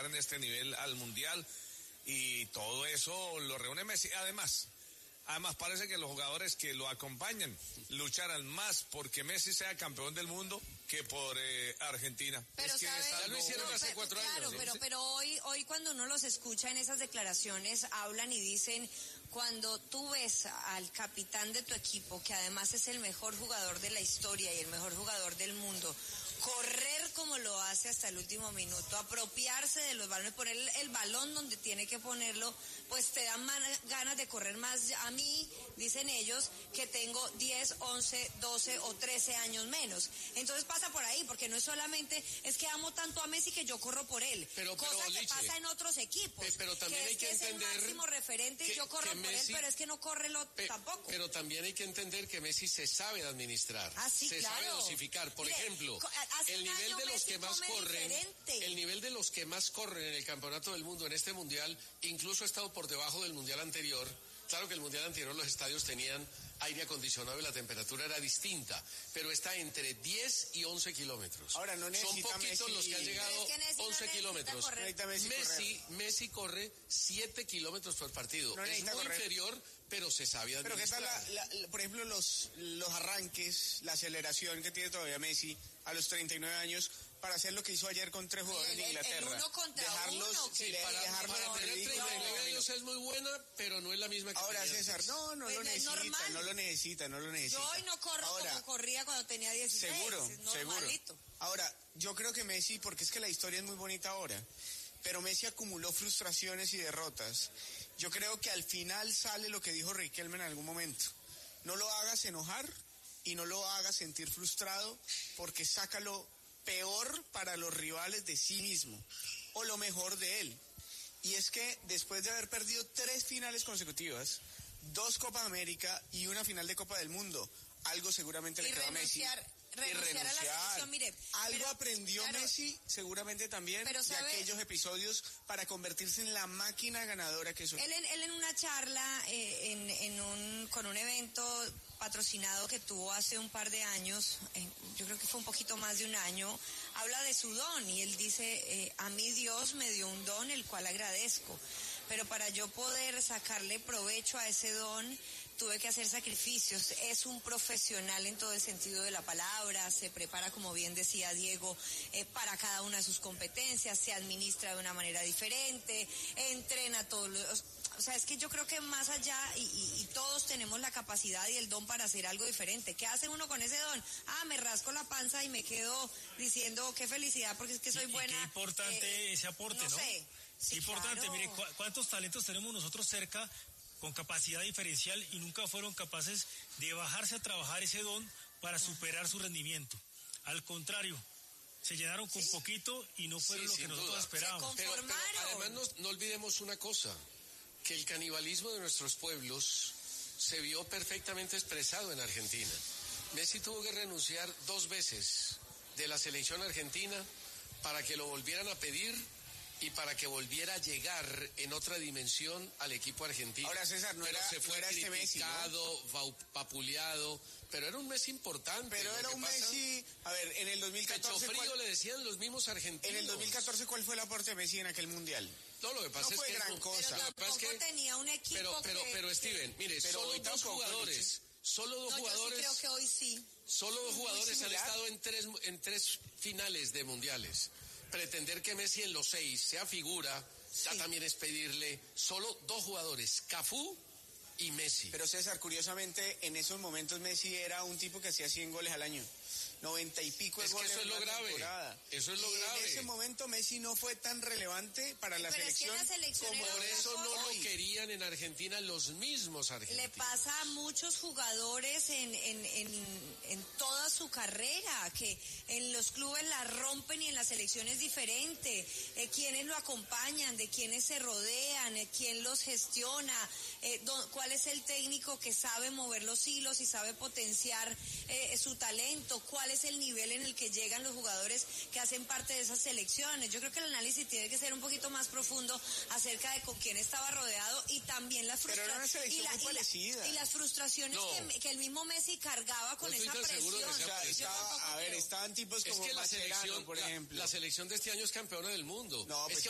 en este nivel al Mundial, y todo eso lo reúne Messi. Además parece que los jugadores que lo acompañan lucharán más porque Messi sea campeón del mundo que por Argentina. Pero es que ya lo hicieron hace 4 años. Claro, pero hoy cuando uno los escucha en esas declaraciones, hablan y dicen, cuando tú ves al capitán de tu equipo, que además es el mejor jugador de la historia y el mejor jugador del mundo, correr como lo hace hasta el último minuto, apropiarse de los balones, poner el balón donde tiene que ponerlo, pues te dan ganas de correr más. A mí, dicen ellos, que tengo 10, 11, 12 o 13 años menos. Entonces pasa por ahí, porque no es solamente, es que amo tanto a Messi que yo corro por él. Cosa que pasa en otros equipos. Pero también hay que entender es el máximo referente y yo corro por Messi, él, pero es que no corre tampoco. Pero también hay que entender que Messi se sabe administrar. Se sabe dosificar. Por ejemplo, el nivel de los que más corren, el nivel de los que más corren en el campeonato del mundo en este mundial, incluso ha estado por debajo del mundial anterior. Claro que el mundial anterior los estadios tenían aire acondicionado y la temperatura era distinta, pero está entre 10 y 11 kilómetros. Ahora no necesita Son poquitos Messi, los que han llegado 11 kilómetros. Messi corre 7 kilómetros por partido. No es muy correr. Inferior, pero se sabe administrar. Pero ¿qué tal, por ejemplo, los arranques, la aceleración que tiene todavía Messi a los 39 años para hacer lo que hizo ayer con 3 jugadores de Inglaterra? El uno contra dejarlos, uno. Sí, para tener 39 años es muy buena, pero no es la misma que ahora César, no lo necesita. Yo hoy no corro como corría cuando tenía 16. Seguro. Ahora, yo creo que Messi, porque es que la historia es muy bonita ahora, pero Messi acumuló frustraciones y derrotas. Yo creo que al final sale lo que dijo Riquelme en algún momento. No lo hagas enojar y no lo hagas sentir frustrado, porque saca lo peor para los rivales de sí mismo, o lo mejor de él. Y es que después de haber perdido 3 finales consecutivas, 2 Copas América y una final de Copa del Mundo, algo seguramente le quedó a Messi. Renunciar a la selección, mire. Algo aprendió Messi seguramente también de aquellos episodios para convertirse en la máquina ganadora que es. Él en una charla con un evento patrocinado que tuvo hace un par de años, yo creo que fue un poquito más de un año, habla de su don y él dice, a mí Dios me dio un don el cual agradezco, pero para yo poder sacarle provecho a ese don tuve que hacer sacrificios. Es un profesional en todo el sentido de la palabra, se prepara, como bien decía Diego, para cada una de sus competencias, se administra de una manera diferente, entrena todos los... O sea, es que yo creo que más allá, y todos tenemos la capacidad y el don para hacer algo diferente. ¿Qué hace uno con ese don? Me rasco la panza y me quedo diciendo qué felicidad porque es que soy buena. Qué importante ese aporte, ¿no? Sé. Sí, importante, claro. mire, cuántos talentos tenemos nosotros cerca con capacidad diferencial y nunca fueron capaces de bajarse a trabajar ese don para superar su rendimiento. Al contrario, se llenaron con poquito y no fueron lo que nosotros esperábamos. Pero además no olvidemos una cosa, que el canibalismo de nuestros pueblos se vio perfectamente expresado en Argentina. Messi tuvo que renunciar 2 veces de la selección argentina para que lo volvieran a pedir y para que volviera a llegar en otra dimensión al equipo argentino. Ahora, César, se fue criticado, vapuleado, pero era un Messi importante. Pero era un Messi, a ver, en el 2014... Pecho frío le decían los mismos argentinos. En el 2014, ¿cuál fue el aporte de Messi en aquel Mundial? No, lo que pasa es que... gran cosa. Pero tampoco tenía un equipo pero Steven, mire, solo 2 jugadores... Solo 2 jugadores. Yo sí creo que hoy sí. Solo 2 jugadores han estado en 3 finales de mundiales. Pretender que Messi en los 6 sea figura, ya también es pedirle. Solo 2 jugadores, Cafú y Messi. Pero César, curiosamente, en esos momentos Messi era un tipo que hacía 100 goles al año. 90 y pico de goles. Eso es lo grave. Temporada. Eso es lo grave. En ese momento Messi no fue tan relevante para la selección. Es que la selección como por eso no lo querían en Argentina los mismos argentinos. Le pasa a muchos jugadores en toda su carrera, que en los clubes la rompen y en la selección es diferente. Quiénes lo acompañan, de quiénes se rodean, quién los gestiona, cuál es el técnico que sabe mover los hilos y sabe potenciar su talento, cuál es el nivel en el que llegan los jugadores que hacen parte de esas selecciones. Yo creo que el análisis tiene que ser un poquito más profundo acerca de con quién estaba rodeado y también las frustraciones y las frustraciones que el mismo Messi cargaba con esa presión. Estaban tipos como Mascherano, por ejemplo. La selección de este año es campeona del mundo. No, pues